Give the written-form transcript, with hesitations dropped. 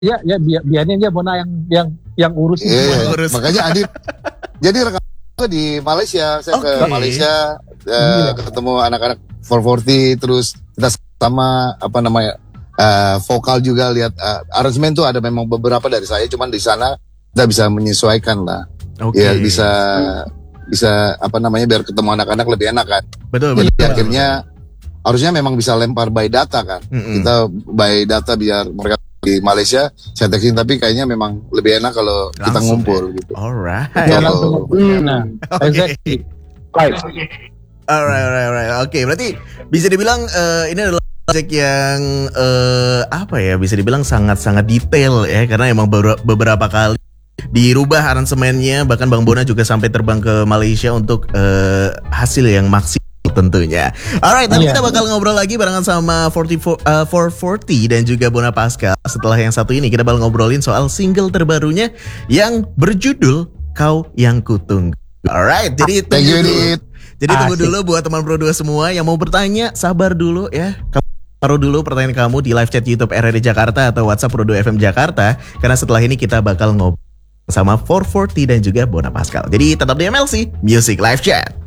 biarnya dia Bona yang urus itu. Makanya Adit. Jadi rekam di Malaysia, saya ke Malaysia ketemu anak-anak 440, terus kita sama vokal juga lihat aransemen tuh ada memang beberapa dari saya, cuman di sana kita bisa menyesuaikan lah. Ya bisa biar ketemu anak-anak lebih enak kan. Betul. Akhirnya harusnya memang bisa lempar by data kan. Kita by data biar mereka di Malaysia saya texting, tapi kayaknya memang lebih enak kalau kita ngumpul gitu. Alright. Exactly. Alright. Oke, berarti bisa dibilang ini adalah project yang bisa dibilang sangat-sangat detail ya, karena emang beberapa kali dirubah aransemennya, bahkan Bang Bona juga sampai terbang ke Malaysia untuk hasil yang maksimal tentunya. Alright, nanti kita bakal ngobrol lagi barengan sama 440 dan juga Bona Pascal. Setelah yang satu ini kita bakal ngobrolin soal single terbarunya yang berjudul Kau Yang Kutunggu. Alright, jadi tunggu dulu buat teman Pro 2 semua yang mau bertanya, sabar dulu ya. Taruh dulu pertanyaan kamu di live chat YouTube RRI Jakarta atau WhatsApp Pro 2 FM Jakarta, karena setelah ini kita bakal ngobrol sama 440 dan juga Bona Pascal. Jadi tetap di MLC Music Live Chat.